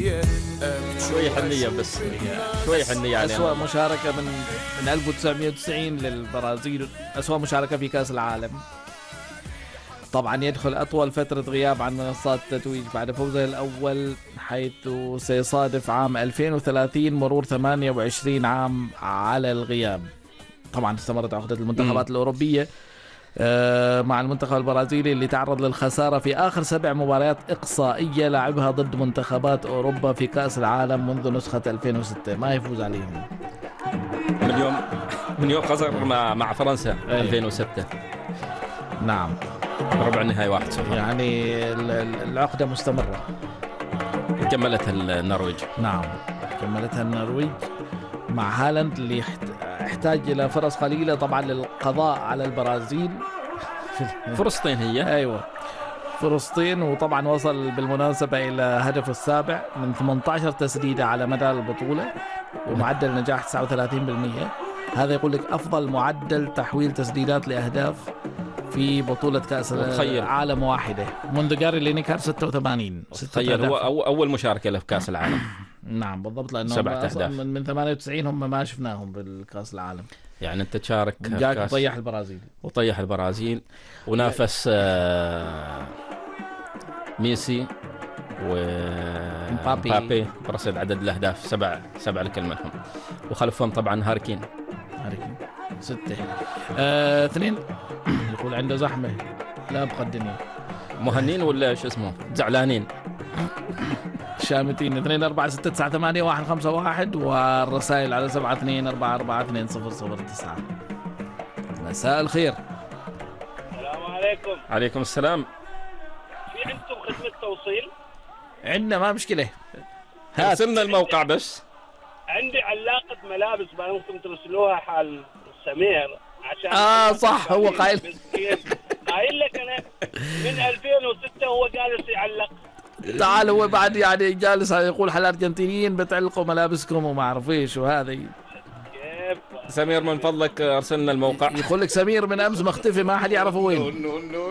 شوي حنية بس شوي حنية يعني. أسوأ مشاركة من 1990 للبرازيل، أسوأ مشاركة في كأس العالم. طبعا يدخل أطول فترة غياب عن منصات التتويج بعد فوزه الأول، حيث سيصادف عام 2030 مرور 28 عام على الغياب. طبعا استمرت عقدة المنتخبات الأوروبية مع المنتخب البرازيلي اللي تعرض للخسارة في آخر 7 مباريات إقصائية لعبها ضد منتخبات أوروبا في كأس العالم منذ نسخة 2006، ما يفوز عليهم من يوم خسر مع فرنسا 2006. نعم، ربع النهائي 1-0. يعني العقدة مستمرة. كملتها النرويج. نعم، كملتها النرويج مع هالاند اللي احتاج إلى فرص قليلة طبعا للقضاء على البرازيل. فرصتين هي. أيوة، فرصتين. وطبعا وصل بالمناسبة إلى هدفه السابع من 18 تسديدة على مدى البطولة، ومعدل نجاح 39%. هذا يقول لك أفضل معدل تحويل تسديدات لأهداف في بطولة كأس العالم واحدة منذ جاري لينيكر 86. تخيل هو أول مشاركة له في كأس العالم. نعم بالضبط، لأنه 7 أهداف من 98 هم ما شفناهم بالكأس العالم. يعني أنت تشارك جاك وطيح البرازيل ونافس ميسي ومبابي برصد عدد الأهداف 7 لكل منهم، وخلفهم طبعا هاركين 6 2. يقول عنده زحمة لا أبقى الدنيا. مهنين ولا شو اسمه زعلانين شامتين. 2 4 6 9 8 1 5 1 والرسائل على 7 2 4 4 2 0 0 9. مساء الخير. السلام عليكم. عليكم السلام. في عندكم خدمة توصيل؟ عندنا، ما مشكلة. ارسلنا الموقع بس. عندي علاقة ملابس ممكن ترسلوها حال سمير عشان صح، هو قايل لك أنا من 2006 هو جالس يعلق. تعال، هو بعد يعني جالس يقول حال الأرجنتينيين بتعلقوا ملابسكم وما أعرف إيش وهذا. كيف سمير من فضلك ارسلنا الموقع. يقول لك سمير من أمس مختفي ما حد يعرفه وين.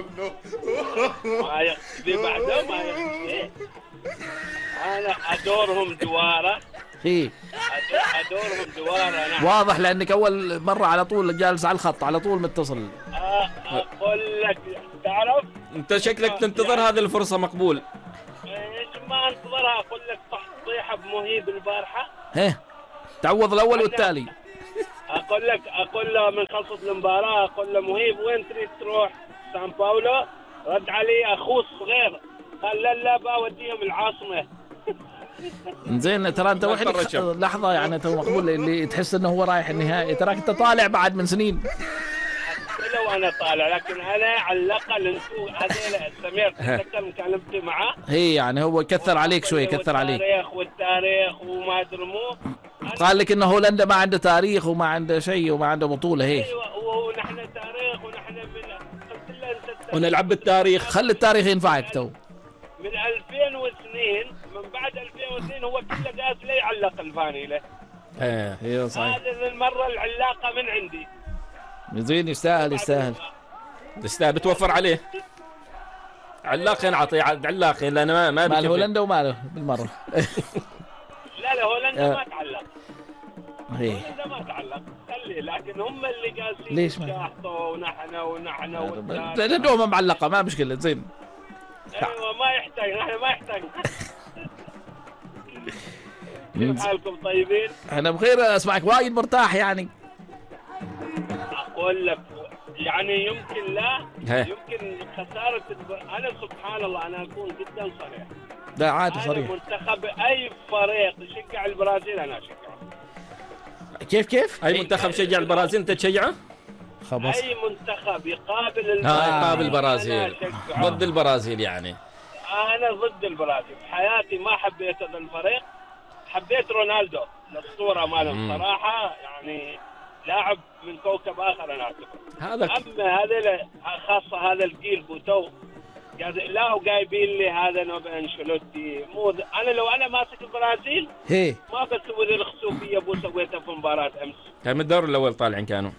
ما يختفي بعده، ما يختفي. أنا أدورهم دوارة. أدورهم دوارة. نعم. واضح لأنك أول مرة على طول جالس على الخط، على طول متصل. أقول لك تعرف أنت شكلك تنتظر هذه الفرصة. مقبول. إيش ما انتظرها. أقول لك طيحة بمهيب البارحة. تعوض الأول والتالي. أقول له من خلصت المباراة، أقول له مهيب وين تريد تروح؟ سان باولو. رد علي أخوه الصغير قال لا بوديهم العاصمة. زين، ترى انت وحدك لحظه يعني انت مقبول اللي تحس انه هو رايح النهائي، تراك انت طالع بعد من سنين. لو انا طالع، لكن انا على الاقل انتم هذول سمير تذكر كلمت معاه. يعني هو كثر عليك شوي، كثر عليك. والتاريخ وما ادري مو قال لك انه هولندا ما عنده تاريخ وما عنده شيء وما عنده بطوله. ايوه، ونحن تاريخ ونحن ونلعب بالتاريخ. خلي التاريخ ينفعك. تو من 2002 من بعد 2002 هو كله جالس لي يعلق الفانيله. ايوه صحيح. هذه المره العلاقه من عندي. زين، يستاهل بتوفر عليه علاقين. عطي علاقين لأن ما مال هولندا وماله بالمره. لا هولندا ما تعلق. هولندا ما تعلق خلي، لكن هم اللي جالسين ليش ما يحطوا ونحن لأنه معلقه ما مشكله. زين. ايوه ما يحتاج، نحن ما يحتاج. كيف حالكم طيبين؟ انا بخير، اسمعك وايد مرتاح يعني. اقول لك يعني يمكن يمكن خسارة انا سبحان الله انا اكون جدا صريح. لا عادي صريح. منتخب اي فريق يشجع البرازيل انا اشجعه. كيف اي منتخب شجع البرازيل انت تشجعه؟ خبص. اي منتخب يقابل البرازيل ضد البرازيل يعني. انا ضد البرازيل. حياتي ما حبيت هذا الفريق. حبيت رونالدو الاسطوره ماله صراحه، يعني لاعب من كوكب اخر انا اعتقد. اما هذا خاصه هذا الجيل بوتو لا وجايبين لي هذا نوبل انشيلوتي. انا لو انا ماسك البرازيل ما بسوي لي الخسوفيه ابو سويتها في مباراه امس. كان من الدور الاول طالعين كانوا.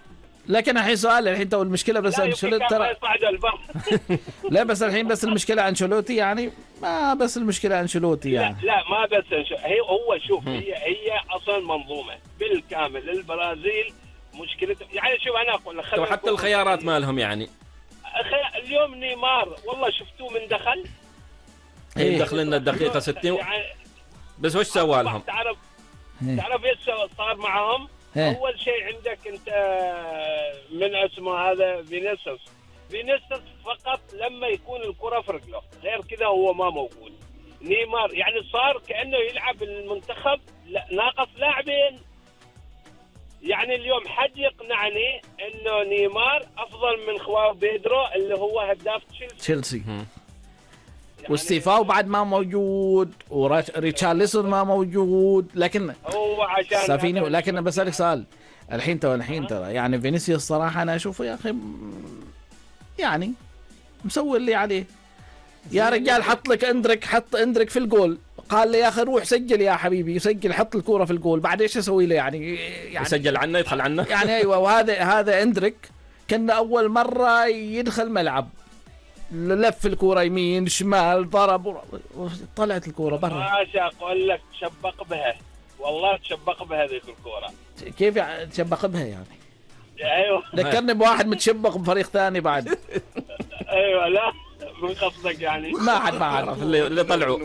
لكن الحين سؤال الحين تو المشكله بس انشيلوتي ترى لا بس الحين بس المشكله انشيلوتي يعني ما بس المشكله انشيلوتي يعني لا ما بس هو شوف هي اصلا منظومه بالكامل. البرازيل مشكلته يعني شوف انا اقول لك حتى الخيارات مالهم يعني اليوم نيمار والله شفتوه من دخل دخل لنا الدقيقه 60 يعني بس وش سوى لهم؟ تعرف ايش صار معهم؟ اول شيء عندك انت من اسمه هذا فينيسيوس فقط لما يكون الكره في رجله، غير كذا هو ما موجود. نيمار يعني صار كانه يلعب المنتخب ناقص لاعبين. يعني اليوم حد يقنعني انه نيمار افضل من خواو بيدرو اللي هو هداف تشيلسي يعني وستيفاو بعد ما موجود وريتشارلسون ما موجود. لكن هو عشان سافيني. لكن بسألك سؤال الحين ترى يعني فينيسيوس الصراحة أنا أشوفه يا أخي يعني مسوي اللي عليه يا رجال. حط لك حط اندريك في الجول، قال لي يا أخي روح سجل يا حبيبي، سجل حط الكورة في الجول. بعد إيش أسوي له يعني يسجل عنه يدخل عنه يعني أيوة. وهذا اندريك كان أول مرة يدخل ملعب، لف الكورة يمين شمال ضرب طلعت الكورة برا. ما أقول لك تشبق بها والله، تشبق بها ذيك الكورة. كيف تشبق بها يعني؟ ايوه ذكرني بواحد متشبق بفريق ثاني بعد. ايوه لا من قصدك يعني ما حد عرف اللي طلعوا.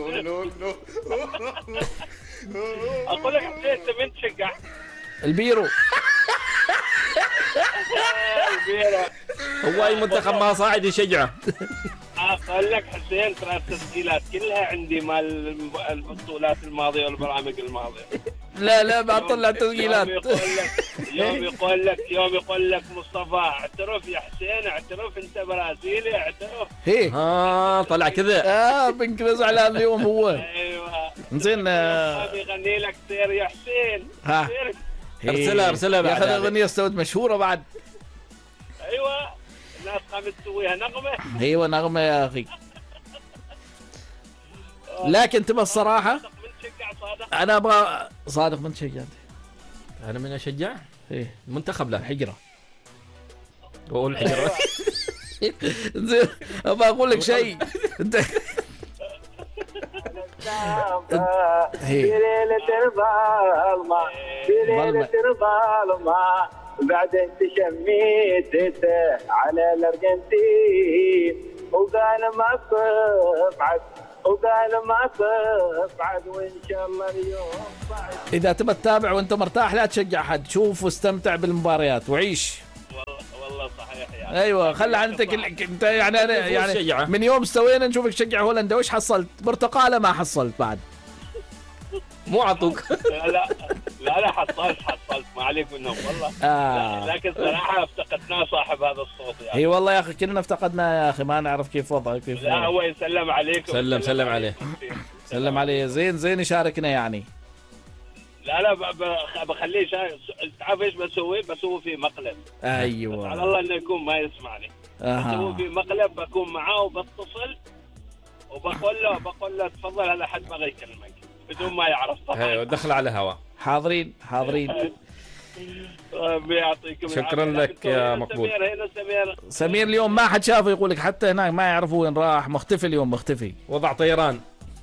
اقول لك انت من تشجع البيرو. هو اي منتخب ما صاعد يشجعه. اقول لك حسين ترى التسجيلات كلها عندي مال البطولات الماضيه والبرامج الماضيه. لا ما طلع تسجيلات. يوم يقول لك مصطفى اعترف يا حسين، اعترف انت برازيلي، اعترف. طلع كذا. بنكذا زعلان اليوم هو. ايوه زين. بيغني لك سير يا حسين. ارسلها بعد. يا اخي الاغنيه استوت مشهوره بعد. ايوه الناس قامت تسويها نغمه. ايوه نغمه يا اخي. لكن تبى الصراحه انا ابغى صادق من تشجع. انا من اشجع ايه المنتخب لا حجره. واقول حجره. زين ابغى اقول لك شيء. انت بليلة الظلمة بعدين تشميته على الأرجنتين وقال ما صبعد وإن شاء الله اليوم بعد. إذا تبى تتابع وأنت مرتاح لا تشجع حد، شوف واستمتع بالمباريات وعيش. والله صحيح يعني. ايوه خلي عنك انت يعني من يوم استوينا نشوفك تشجع هولندا، وش حصلت؟ برتقاله ما حصلت بعد. مو عطوك. لا حصلت ما عليك منهم والله. لكن صراحه افتقدناه صاحب هذا الصوت يعني. اي والله يا اخي كلنا افتقدناه يا اخي، ما نعرف كيف وضعه كيف. لا هو يسلم عليكم. سلم عليه. سلم عليه. زين يشاركنا يعني. لا بخليه تعرف ايش بسوي في مقلب. ايوه على الله انه يكون ما يسمعني. بسوي في مقلب بكون معاه وبتصل وبقول له تفضل هذا حد بغى يكلمك بدون ما يعرف طبعا. ايوه دخل على الهواء. حاضرين. بيعطيكم شكرا لك يا مقبول. سمير اليوم ما حد شافه، يقول لك حتى هناك ما يعرفوا وين راح، مختفي اليوم مختفي. وضع طيران.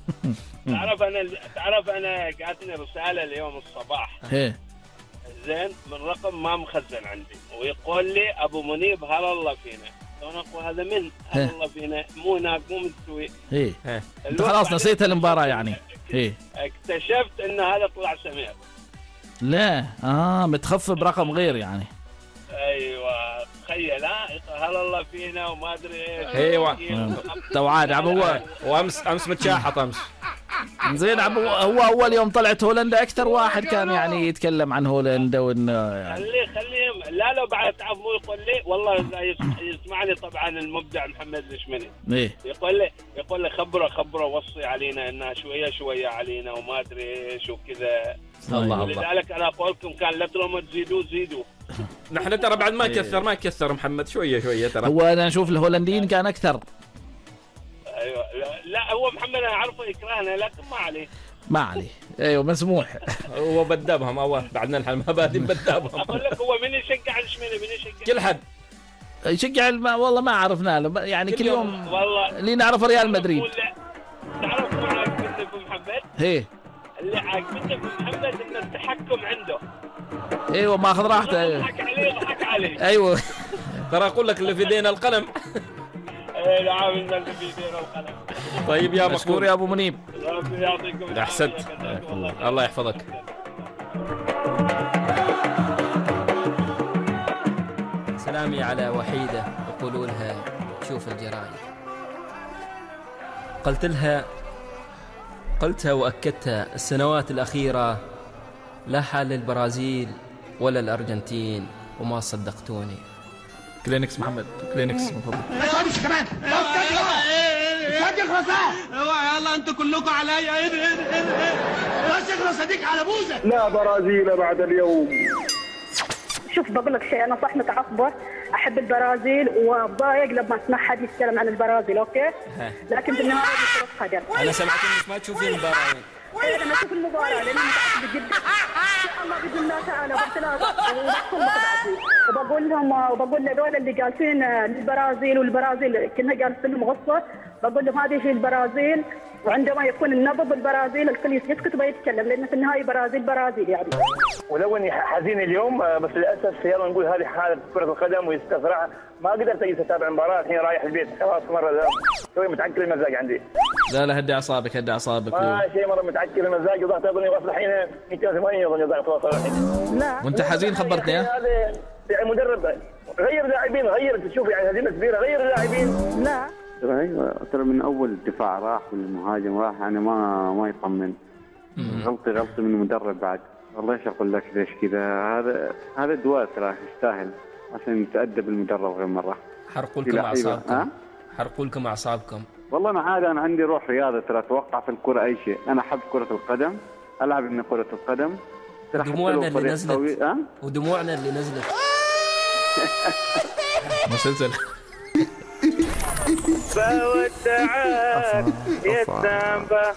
تعرف انا جاتني رساله اليوم الصباح. زين من رقم ما مخزن عندي ويقول لي ابو منيب هلا الله فينا. انا اقول هذا من هلا الله فينا مو هناك مو مستوي. انت خلاص نسيت المباراه يعني. اكتشفت ان هذا طلع سمير. لا متخفي برقم غير يعني. ايوه تخيل هلا الله فينا وما ادري ايش. ايوه توعد هو وامس متشاحط امس. زين هو اول يوم طلعت هولندا اكثر واحد كان يعني يتكلم عن هولندا وانه يعني خليه لا لو بعد تعرف مو يقول لي والله يسمعني طبعا المبدع محمد الشمني. يقول لي خبره وصي علينا انها شويه علينا وما ادري ايش وكذا. الله لذلك انا اقول لكم كان لا ترى ما تزيدوا. نحن ترى بعد ما كثر محمد شويه ترى. هو انا اشوف الهولنديين كان اكثر. ايوه لا هو محمد انا اعرفه يكرهنا لكن ما عليه. ما عليه. ايوه مسموح. هو بدابهم اول بعد ننحل مبادئ بدابهم. اقول لك هو من يشجع الشميلة من يشجع كل حد يشجع والله ما عرفنا له يعني كل يوم والله اللي نعرف ريال مدريد. تعرف مو عاجبني في محمد؟ هي اللي عاجبني في محمد ان التحكم عنده. ايوه ما اخذ راحته. ضحك عليه ضحك عليه. ايوه ترى اقول لك اللي في ايدينا القلم. ايه نعم اللي في ايدينا القلم. طيب يا مشكور مقبول يا ابو منيب. ربي يعطيكم العافية. احسنت. الله يحفظك. سلامي على وحيدة يقولوا لها شوف الجرايد. قلتها وأكدتها السنوات الأخيرة لا حال للبرازيل ولا الأرجنتين وما صدقتوني. كلينكس محمد كلينكس من فضلك. مش كمان مش تخلص. اوعى يلا انتوا كلكم عليا. بس اخلص اديك على بوزك. لا برازيل بعد اليوم. شوف بقول لك شيء، انا صح متعصبه، احب البرازيل وضايق لما اسمع حد يتكلم عن البرازيل، اوكي؟ لكن بالنهايه دي كره قدم. أنا سمعت إنك ما تشوفين المباراة. انا اشوف المباراه لاني متعصبه جدا. ان شاء الله باذن الله تعالى وبقول لهم وبقول لهذول اللي جالسين للبرازيل والبرازيل كنا جالسين لهم غصه، بقول لهم هذه هي البرازيل، وعندما يكون النبض بالبرازيل الكل يسكت ويتكلم، لان في النهايه برازيل يعني. ولو اني حزين اليوم بس للاسف يلا نقول هذه حاله كره القدم ويستفرع، ما قدرت اجي اتابع المباراه. الحين رايح البيت خلاص مره شوي متعكر المزاج عندي. لا هدي اعصابك هدي اعصابك. شيء مره متعكر المزاج وضغط اظني وصل الحين 280 اظني ضغط الحين. لا وانت حزين خبرتني. هذا يعني مدرب غير لاعبين، غير تشوف يعني هزيمه كبيره غير اللاعبين. لا ترى من اول الدفاع راح والمهاجم راح، يعني ما يطمن. غلطي من المدرب بعد. والله ايش اقول لك ليش كذا؟ هذا دواء ترى يستاهل عشان يتأدب المدرب غير مره. حرقوا لكم اعصابكم. والله انا عندي روح رياضه ترى، اتوقع في الكره اي شيء. انا احب كره القدم، العب من كره القدم. ودموعنا اللي نزلت مسلسل فودعك يا السامبا.